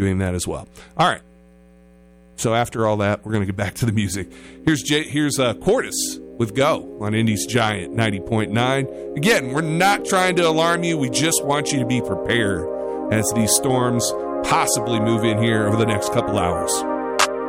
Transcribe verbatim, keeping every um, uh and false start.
doing that as well. All right. So after all that, we're going to get back to the music. Here's J- here's uh, Quartus with Go on Indy's Giant ninety point nine. Again, we're not trying to alarm you. We just want you to be prepared as these storms possibly move in here over the next couple hours.